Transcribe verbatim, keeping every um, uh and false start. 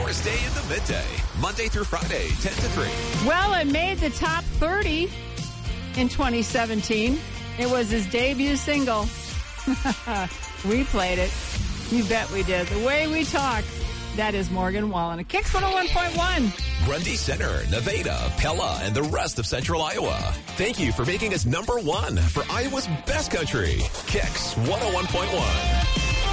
Morris Day in the Midday, Monday through Friday, ten to three. Well, it made the top thirty in twenty seventeen. It was his debut single. We played it. You bet we did. The Way We Talk. That is Morgan Wallen. Kicks one oh one point one. Grundy Center, Nevada, Pella, and the rest of Central Iowa. Thank you for making us number one for Iowa's best country. Kicks one oh one point one.